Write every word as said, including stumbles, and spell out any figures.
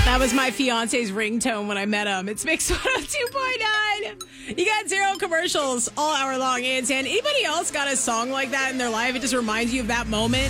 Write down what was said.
That was my fiance's ringtone when I met him. It's Mix one oh two point nine. You got zero commercials all hour long. And anybody else got a song like that in their life? It just reminds you of that moment.